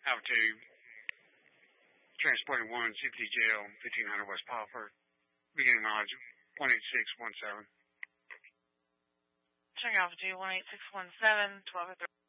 Alpha 2, transporting 1, CPT jail, 1500 West Poplar, beginning mileage 18617. Check Alpha 2, 18617, 12